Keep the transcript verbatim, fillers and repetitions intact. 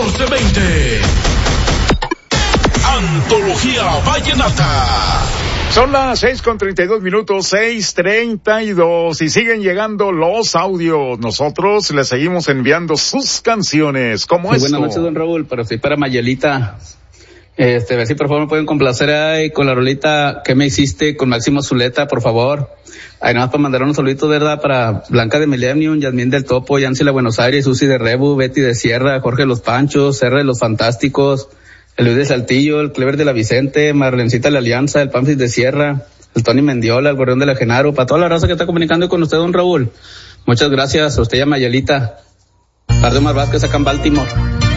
catorce veinte. Antología Vallenata. Son las seis con treinta y dos minutos, seis treinta y dos, y siguen llegando los audios. Nosotros les seguimos enviando sus canciones. ¿Cómo es? Buenas noches, don Raúl, para sí, para Mayelita. Este, a ver si por favor me pueden complacer ahí con la rolita que me hiciste con Máximo Zuleta, por favor. Ahí nada más para mandar unos saluditos, ¿verdad? Para Blanca de Millennium, Yasmín del Topo, Yancy La Buenos Aires, Susi de Rebu, Betty de Sierra, Jorge Los Panchos, R de Los Fantásticos, el Luis de Saltillo, el Clever de la Vicente, Marlencita de la Alianza, el Pamphis de Sierra, el Tony Mendiola, el Gorrión de la Genaro, para toda la raza que está comunicando con usted, don Raúl. Muchas gracias, a usted y a Mayelita. Tarde Omar Vázquez acá en Baltimore.